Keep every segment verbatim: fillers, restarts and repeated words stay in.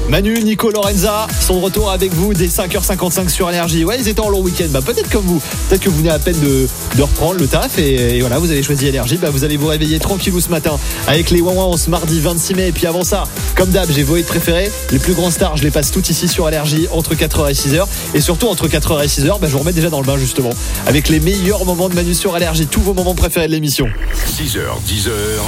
Manu, Nico, Lorenza sont de retour avec vous dès cinq heures cinquante-cinq sur Énergie. Ouais, ils étaient en long week-end. Bah, peut-être comme vous. Peut-être que vous venez à peine de, de reprendre le taf et, et voilà, vous avez choisi Énergie. Bah, vous allez vous réveiller tranquillou ce matin avec les Ouin Ouin ce mardi vingt-six mai. Et puis avant ça, comme d'hab, j'ai vos hits préférés. Les plus grands stars, je les passe toutes ici sur Énergie entre quatre heures et six heures. Et surtout entre quatre heures et six heures, bah, je vous remets déjà dans le bain justement avec les meilleurs moments de Manu sur Énergie. Tous vos moments préférés de l'émission. six heures, dix heures.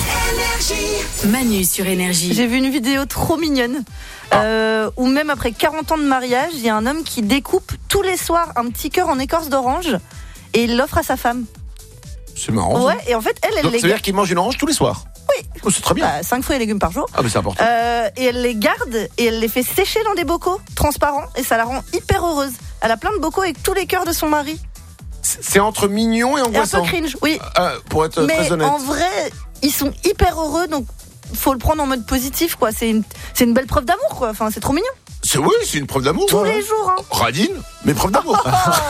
Manu sur Énergie. J'ai vu une vidéo trop mignonne euh, où même après quarante ans de mariage, il y a un homme qui découpe tous les soirs un petit cœur en écorce d'orange et il l'offre à sa femme. C'est marrant. Ouais, et en fait, elle, elle Donc, les ça veut garde. dire qu'il mange une orange tous les soirs. Oui. Oh, c'est très bien. Bah, cinq fruits et légumes par jour. Ah, mais c'est important. Euh, et elle les garde et elle les fait sécher dans des bocaux transparents et ça la rend hyper heureuse. Elle a plein de bocaux avec tous les cœurs de son mari. C'est entre mignon et Et un angoissant. peu cringe, oui. Ah, pour être Mais très honnête. en vrai, ils sont hyper heureux, donc faut le prendre en mode positif, quoi. C'est une, c'est une belle preuve d'amour, quoi. Enfin, c'est trop mignon. C'est, oui, c'est une preuve d'amour. Tous ouais. les jours, hein. Radine, mais preuve d'amour.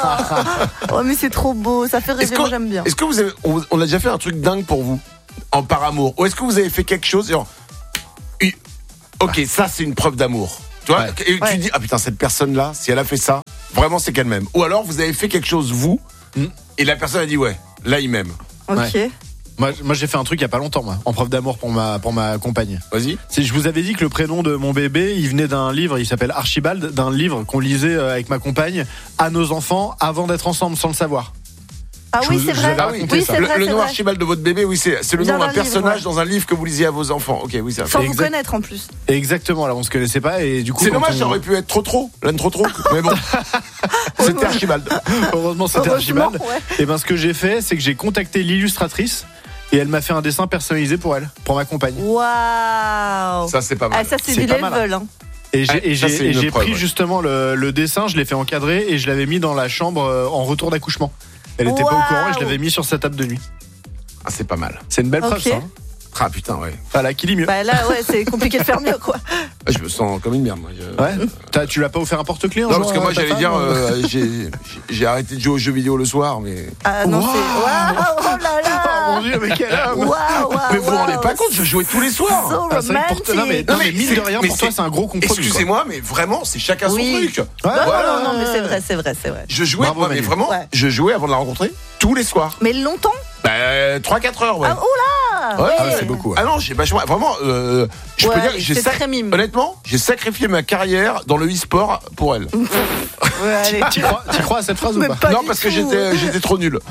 Oh, mais c'est trop beau, ça fait Est-ce rêver, que, moi j'aime bien. est-ce que vous avez, on, on a déjà fait un truc dingue pour vous en par amour, ou est-ce que vous avez fait quelque chose genre, une- ok, ça c'est une preuve d'amour. Tu vois, Ouais. et tu Ouais. dis ah putain cette personne là, si elle a fait ça, vraiment c'est qu'elle m'aime. Ou alors vous avez fait quelque chose vous, Mm. et la personne a dit ouais, là il m'aime. Ok. Ouais. Moi, moi, j'ai fait un truc il y a pas longtemps, moi, en preuve d'amour pour ma, pour ma compagne. Vas-y. C'est, je vous avais dit que le prénom de mon bébé, il venait d'un livre, il s'appelle Archibald, d'un livre qu'on lisait euh, avec ma compagne à nos enfants avant d'être ensemble, sans le savoir. Ah Je oui, vous- c'est je vous vrai. avais Ah raconté oui, ça. c'est le vrai, le c'est nom vrai. Archibald de votre bébé, oui, c'est, c'est le Vient nom d'un d'un livre, personnage ouais. dans un livre que vous lisiez à vos enfants. Ok, oui, ça. Sans vous Exact. connaître en plus. Exactement, là, on se connaissait pas et du coup. C'est quand dommage, on- ça aurait pu être trop trop, l'âne trop trop, mais bon. C'était Archibald. Heureusement, c'était Heureusement, Archibald. ouais. Et ben, ce que j'ai fait, c'est que j'ai contacté l'illustratrice et elle m'a fait un dessin personnalisé pour elle, pour ma compagne. Waouh. Ça c'est pas mal. Ah, ça, c'est, C'est du pas mal, level. Hein. Et j'ai, Ouais, et ça, j'ai, c'est et une j'ai preuve, pris ouais. justement le, le dessin, je l'ai fait encadrer et je l'avais mis dans la chambre euh, en retour d'accouchement. Elle était pas au courant et je l'avais mis sur sa table de nuit. Ah, c'est pas mal. C'est une belle preuve, Ok. ça. Hein. Ah putain, ouais. Voilà, qui lit mieux. Bah là, ouais, c'est compliqué de faire mieux, quoi. Ah, je me sens comme une merde, moi. Je- Ouais. T'as, tu l'as pas offert un porte-clés un Non, jour parce que à moi ta j'allais femme, dire, euh euh, j'ai, j'ai- j'ai arrêté de jouer aux jeux vidéo le soir, mais. Ah non, Wow. c'est. Waouh, oh là là. Oh mon dieu, mais quel homme. Waouh, waouh. Mais vous vous rendez waouh. pas compte, je jouais tous les soirs. So Ah, c'est vrai que pour- romantic. non, mais, non, mais mine c'est- de rien, mais pour toi, c'est un gros compromis. Excusez-moi, mais vraiment, c'est chacun Oui. son truc. quoi. Ouais, Non, Voilà. non, non, mais c'est vrai, c'est vrai, c'est vrai. Je jouais, Bravo, moi, mais Manu. vraiment, Ouais. je jouais avant de la rencontrer tous les soirs. Mais longtemps. Bah, trois quatre heures, ouais. Ah, oh là. Ouais, Ah, ouais. c'est beaucoup. Ouais. Ah non, j'ai vachement, vraiment, euh, je Ouais, peux dire, que j'ai c'est sac- très mime. honnêtement, j'ai sacrifié ma carrière dans le e-sport pour elle. Ouais, allez. T'y crois, t'y crois à cette phrase Mais ou pas, pas non, du parce que tout. j'étais, j'étais trop nul.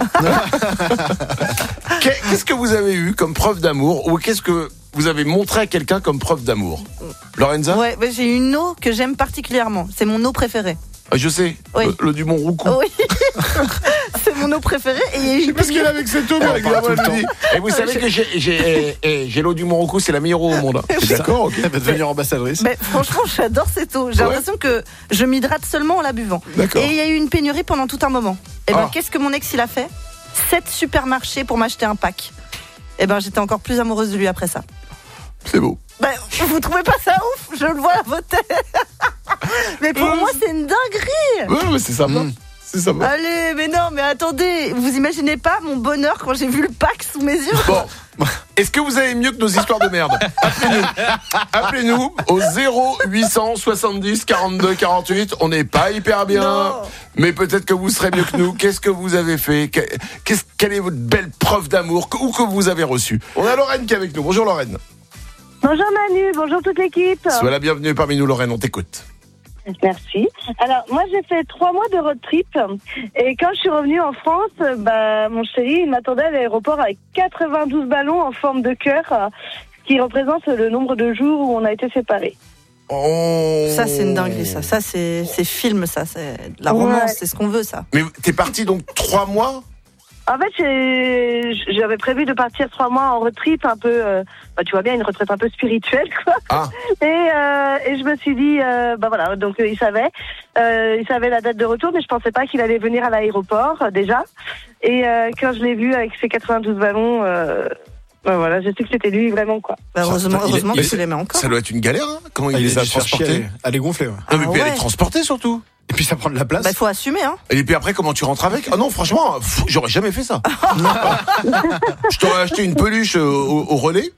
Qu'est- Qu'est-ce que vous avez eu comme preuve d'amour, ou qu'est-ce que vous avez montré à quelqu'un comme preuve d'amour? Lorenza? Ouais, bah, j'ai une eau que j'aime particulièrement. C'est mon eau préférée. Ah, je sais, Oui. le, le Dumont Roucou. Oui. C'est mon eau préférée. Et il y a une Parce qu'elle est avec cette eau, mais régulièrement, tout le elle me dit. Et vous savez que j'ai, j'ai, eh, eh, j'ai l'eau du Morocco, c'est la meilleure eau au monde. T'es d'accord, ok? Elle va devenir ambassadrice. Mais franchement, j'adore cette eau. J'ai Ouais. l'impression que je m'hydrate seulement en la buvant. D'accord. Et il y a eu une pénurie pendant tout un moment. Et ben, Ah. qu'est-ce que mon ex il a fait? Sept supermarchés pour m'acheter un pack. Et ben, j'étais encore plus amoureuse de lui après ça. C'est beau. Ben, vous trouvez pas ça ouf? Je le vois à votre tête. Mais pour moi, c'est une dinguerie. Ouais, mais c'est sympa. Mm. C'est sympa. Allez, mais non, mais attendez, vous imaginez pas mon bonheur quand j'ai vu le pack sous mes yeux? Bon, est-ce que vous avez mieux que nos histoires de merde? Appelez-nous. Appelez-nous au zéro huit cent soixante-dix quarante-deux quarante-huit. On n'est pas hyper bien, Non. mais peut-être que vous serez mieux que nous. Qu'est-ce que vous avez fait? Qu'est-ce, Quelle est votre belle preuve d'amour que- ou que vous avez reçue? On a Lorraine qui est avec nous. Bonjour Lorraine. Bonjour Manu, bonjour toute l'équipe. Sois la bienvenue parmi nous Lorraine, on t'écoute. Merci. Alors moi j'ai fait trois mois de road trip et quand je suis revenue en France, bah mon chéri il m'attendait à l'aéroport avec quatre-vingt-douze ballons en forme de cœur, ce qui représente le nombre de jours où on a été séparés. Oh. Ça, c'est une dinguerie, ça. Ça, c'est, c'est film, ça. C'est de la Ouais. romance, c'est ce qu'on veut, ça. Mais t'es parti donc trois mois? En fait, j'ai- j'avais prévu de partir trois mois en road trip, un peu, euh, bah, tu vois bien, une retraite un peu spirituelle, quoi. Ah. Et, euh, et je me suis dit, euh, bah voilà, donc euh, il savait, euh, il savait la date de retour, mais je pensais pas qu'il allait venir à l'aéroport euh, déjà. Et euh, quand je l'ai vu avec ses quatre-vingt-douze ballons, euh, bah voilà, je sais que c'était lui vraiment, quoi. Bah, heureusement, il est- heureusement il que est- tu l'aimais encore. Ça doit être une galère, hein? Comment il, Ah, les a dû se faire chier, transportés? elle est- Elle est gonflée, ouais. Non, mais Ah puis elle ouais. est transportée surtout. Et puis ça prend de la place. Bah, faut assumer, hein. Et puis après, comment tu rentres avec? Ah non, franchement, pff, j'aurais jamais fait ça. Je t'aurais acheté une peluche au, au relais.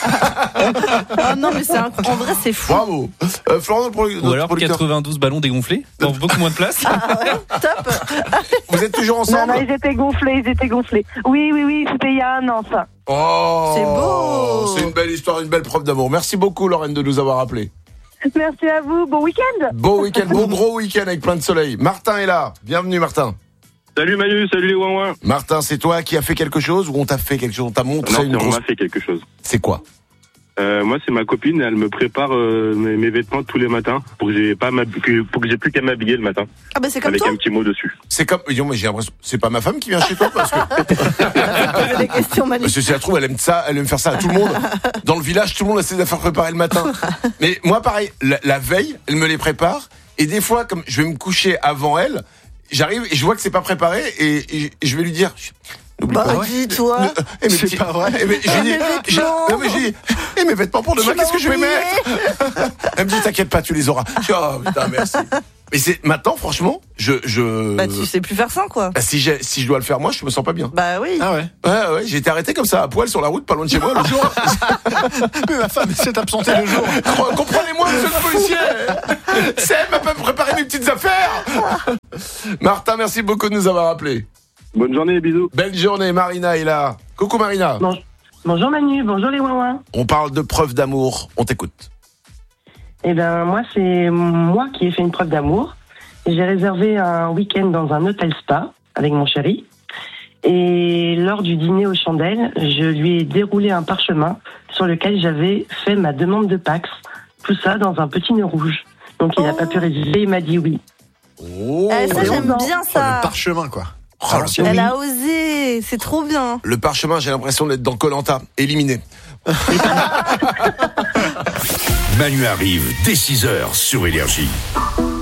Ah non, mais c'est un... en vrai, c'est fou. Bravo. Euh, Florent, notre Ou alors producteur. quatre-vingt-douze ballons dégonflés dans beaucoup moins de place. Ah ouais, top. Vous êtes toujours Non, ensemble? non, ils étaient gonflés, ils étaient gonflés. Oui, oui, oui, c'était il y a un an, ça. Oh, C'est beau. C'est une belle histoire, une belle preuve d'amour. Merci beaucoup, Lorraine, de nous avoir appelés. Merci à vous, bon week-end. Beau week-end, beau gros week-end avec plein de soleil. Martin est là. Bienvenue, Martin. Salut Manu, salut les ouin Martin, c'est toi qui as fait quelque chose ou on t'a fait quelque chose? On t'a montré Non, une on grosse... m'a fait quelque chose. C'est quoi? Euh, moi, c'est ma copine, elle me prépare euh, mes, mes vêtements tous les matins pour que j'ai pas m'hab- que- pour que j'ai plus qu'à m'habiller le matin Ah bah c'est comme avec toi. un petit mot dessus. C'est comme... Dis-moi, mais j'ai l'impression... C'est pas ma femme qui vient chez toi parce que... Poser des questions, Manu. Parce que si elle trouve, elle aime ça, elle aime faire ça à tout le monde. Dans le village, tout le monde essaie de la faire préparer le matin. Mais moi, pareil, la, la veille, elle me les prépare. Et des fois, comme je vais me coucher avant elle, j'arrive et je vois que c'est pas préparé et, et je vais lui dire... N'oublie Bah, pas, ouais. dis-toi. Ne- eh, mais C'est petit- pas vrai. eh, mais j'ai Ah, dit, mes j'ai- vêtements. non, mais j'ai dit, eh, mes vêtements pour demain, Tu qu'est-ce m'as que je vais oublié. mettre? Elle me dit, t'inquiète pas, tu les auras. Je dis, oh, putain, merci. Mais c'est, maintenant, franchement, je, je, Bah tu sais plus faire ça, quoi. Bah, si j'ai, si je dois le faire moi, je me sens pas bien. Bah oui. Ah ouais. Ouais, ouais, j'ai été arrêté comme ça, à poil sur la route, pas loin de chez moi, le jour. Mais ma femme s'est absentée le jour. Comprenez-moi, monsieur le policier. C'est elle m'a pas préparé mes petites affaires. Martin, merci beaucoup de nous avoir appelés. Bonne journée, bisous. Belle journée, Marina est là. Coucou Marina. Bon- Bonjour Manu, bonjour les ouin On parle de preuve d'amour, on t'écoute. Eh ben moi, c'est moi qui ai fait une preuve d'amour. J'ai réservé un week-end dans un hôtel spa avec mon chéri. Et lors du dîner aux chandelles, je lui ai déroulé un parchemin sur lequel j'avais fait ma demande de Pax. Tout ça dans un petit nœud rouge. Donc il n'a Oh. pas pu résister, il m'a dit oui. Oh, Eh, ça, j'aime non. bien Oh, ça. le parchemin, quoi. Oh, À l'ancienne. Elle a osé. C'est trop bien. le parchemin, j'ai l'impression d'être dans Koh-Lanta, éliminé. Manu arrive dès six heures sur Énergie.